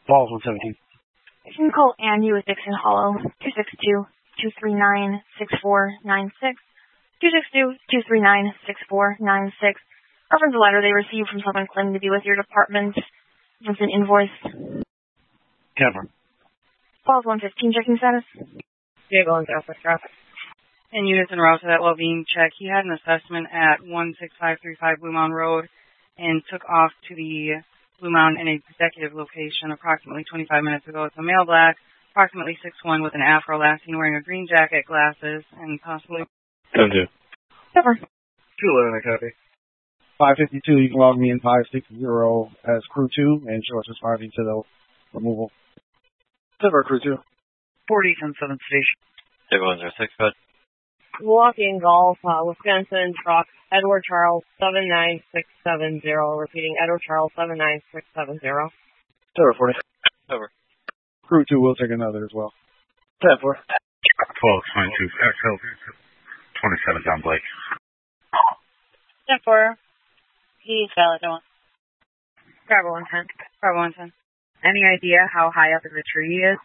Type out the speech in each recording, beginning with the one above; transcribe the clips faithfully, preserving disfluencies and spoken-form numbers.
Falls one seventeen. You can call Andy with Dixon Hollow, two six two, two three nine, six four nine six, two six two, two three nine, six four nine six. Reference a letter they received from someone claiming to be with your department. It's an invoice. Cover. Falls one fifteen, checking status. Vehicle in Southwest traffic. In units en route to that well-being check, he had an assessment at one six five three five Blue Mountain Road and took off to the Blue Mountain in executive location approximately twenty-five minutes ago. It's a male black, approximately six one with an afro, last seen wearing a green jacket, glasses, and possibly... Come to. Cover. two eleven, I copy. five fifty-two, you can log me in five six zero as crew two and show us responding to the removal. Cover, crew two. forty on seventh station. Table one zero six, bud. Walking Golf, uh, Wisconsin truck, Edward Charles seven nine six seven zero. Repeating, Edward Charles seven nine six seven zero. Cover, forty. Over. Crew two will take another as well. ten four. twelve twenty-two, X L twenty-seven down Blake. ten four. He's valid, no one. Bravo one ten. Bravo one ten. Any idea how high up in the tree he is?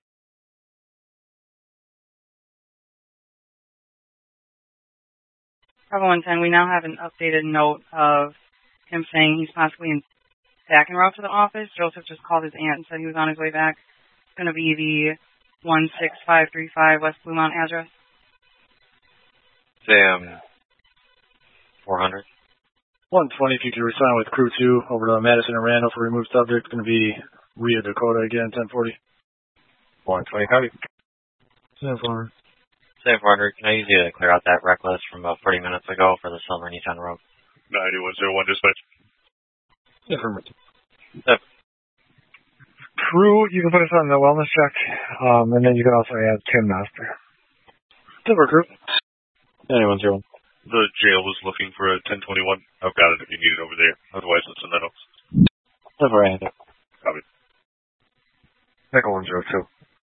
Bravo one ten, we now have an updated note of him saying he's possibly in back en route to the office. Joseph just called his aunt and said he was on his way back. It's going to be the one six five three five West Blue Mountain address. Say, um, four hundred. one twenty, if you could resign with crew two over to Madison and Randall for removed subject. It's going to be Rhea Dakota again, ten forty. one twenty, copy. ten four. Say, four hundred, can I use you to clear out that reckless from about forty minutes ago for the Silver Nissan Rogue? ninety-one oh one, dispatch. Affirmative. Yep. Crew, you can put us on the wellness check, um, and then you can also add Tim Noster. Silver crew. ninety-one oh one. The jail was looking for a ten twenty-one. I've got it if you need it over there. Otherwise, it's in that else. Silver Randall. Copy. Nickel one zero two.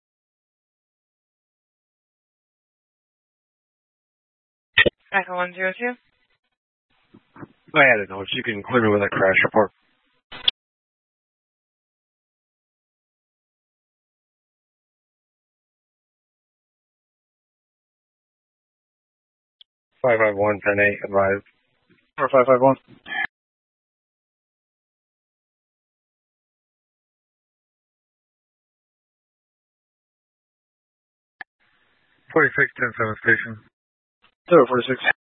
Echo one zero two. I added notes. You can clear me with a crash report. five five one, ten eight, advised. Or five five one. forty-six, ten seven station. zero forty-six.